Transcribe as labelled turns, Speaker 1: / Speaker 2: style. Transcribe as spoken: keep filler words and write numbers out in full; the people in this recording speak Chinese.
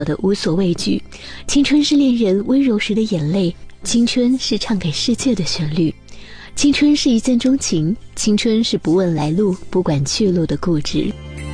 Speaker 1: 的无所畏惧。青春是恋人温柔时的眼泪，青春是唱给世界的旋律，青春是一见钟情，青春是不问来路不管去路的固执。